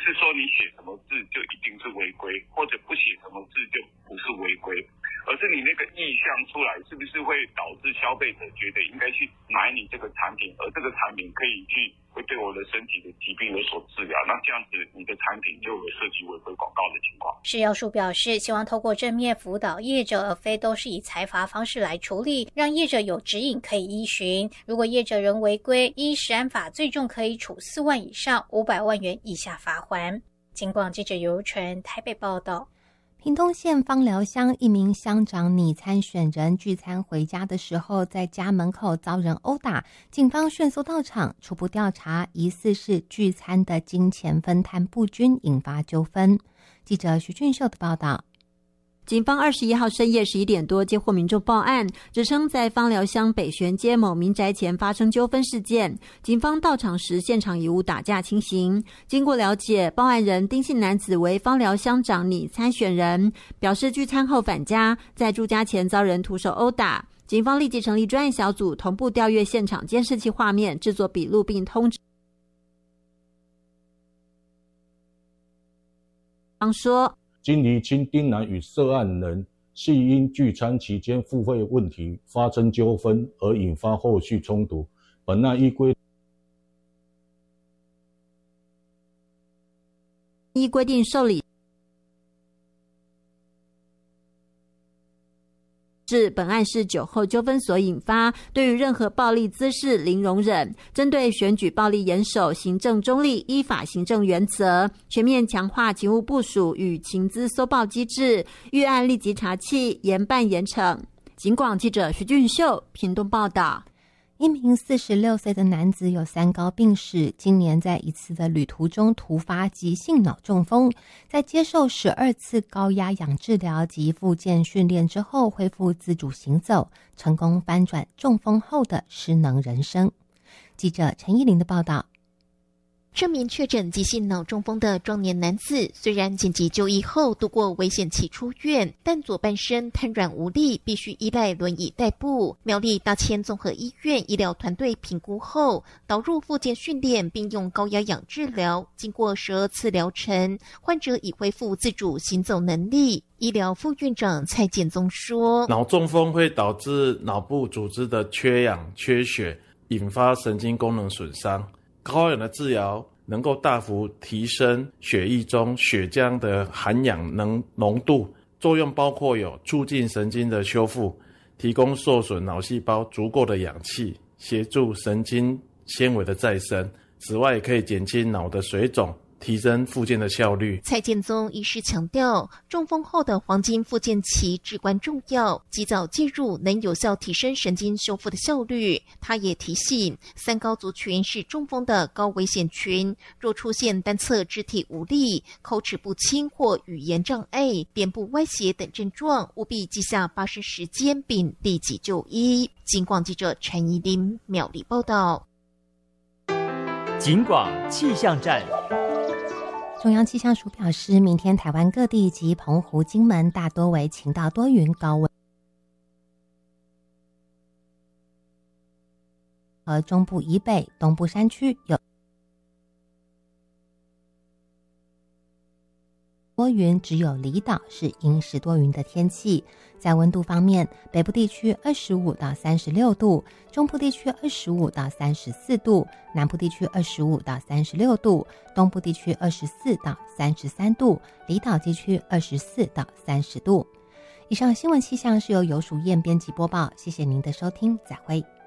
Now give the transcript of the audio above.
是说你写什么字就一定是违规，或者不写什么字就不是违规，而是你那个意向出来是不是会导致消费者觉得应该去买你这个产品，而这个产品会对我的身体的疾病有所治疗，那这样子你的产品就有涉及违规广告的情况。 食药署表示，希望透过正面辅导业者，而非都是以裁罚方式来处理，让业者有指引可以依循。如果业者仍违规，依食安法最重可以处4万以上500万元以下罚锾。警广记者尤纯台北报道。 屏东县枋寮乡一名乡长拟参选人聚餐回家的时候，在家门口遭人殴打，警方迅速到场，初步调查，疑似是聚餐的金钱分摊不均引发纠纷。记者徐俊秀的报道。 警方21号深夜11点多接获民众报案，指称在枋寮乡北玄街某民宅前发生纠纷事件。警方到场时，现场已无打架情形。经过了解，报案人丁姓男子为枋寮乡长拟参选人，表示聚餐后返家，在住家前遭人徒手殴打。警方立即成立专案小组，同步调阅现场监视器画面，制作笔录并通知。说经厘清丁男与涉案人系因聚餐期间付费问题发生纠纷而引发后续冲突，本案依规定受理本案是酒后纠纷所引发，对于任何暴力滋事零容忍，针对选举暴力严守行政中立依法行政原则，全面强化勤务部署与情资搜报机制，预案立即查缉，严办严惩。警广记者徐俊秀屏东报道。 一名46岁的男子有三高病史，今年在一次的旅途中突发急性脑中风，在接受12次高压氧治疗及复健训练之后，恢复自主行走，成功翻转中风后的失能人生。记者陈依林的报道。 这名确诊急性脑中风的壮年男子，虽然紧急就医后度过危险期出院，但左半身瘫软无力，必须依赖轮椅代步。苗栗大千综合医院医疗团队评估后，导入复健训练，并用高压氧治疗。经过12次疗程，患者已恢复自主行走能力。医疗副院长蔡建宗说：“ 脑中风会导致脑部组织的缺氧、缺血，引发神经功能损伤。高氧的治疗能够大幅提升血液中血浆的含氧浓度，作用包括有促进神经的修复，提供受损脑细胞足够的氧气，协助神经纤维的再生。此外，也可以减轻脑的水肿，提升复健的效率。” 蔡建宗医师强调，中风后的黄金复健期至关重要，及早介入能有效提升神经修复的效率。他也提醒，三高族群是中风的高危险群，若出现单侧肢体无力、口齿不清或语言障碍、脸部歪斜等症状，务必记下发生时间并立即就医。警广记者陈怡琳苗栗报道。 警广气象站。 中央气象署表示，明天台湾各地及澎湖、金门大多为晴到多云，高温和中部以北、东部山区有多云，只有离岛是阴时多云的天气。在温度方面，北部地区25到36度，中部地区25到34度，南部地区25到36度，东部地区24到33度，离岛地区24到30度。以上新闻气象是由游淑燕编辑播报，谢谢您的收听，再会。